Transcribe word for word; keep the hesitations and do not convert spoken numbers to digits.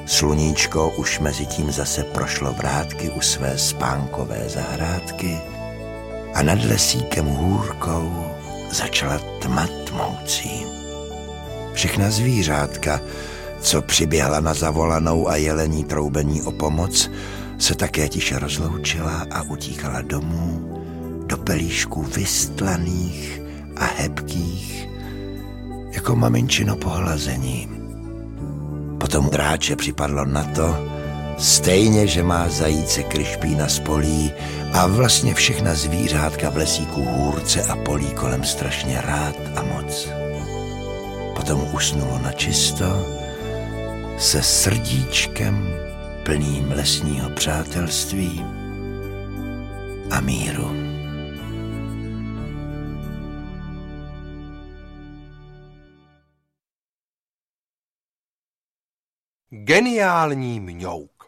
Sluníčko už mezi tím zase prošlo vrátky u své spánkové zahrádky a nad lesíkem hůrkou začala tma tmoucí. Všechna zvířátka, co přiběhla na zavolanou a jelení troubení o pomoc, se také tiše rozloučila a utíkala domů do pelíšků vystlaných a hebkých, jako maminčino pohlazení. Potom dráče připadlo na to, stejně, že má zajíce Kryšpína z polí a vlastně všechna zvířátka v lesíku hůrce a polí kolem strašně rád a moc. Potom usnulo na čisto se srdíčkem plným lesního přátelství a míru. Geniální mňouk.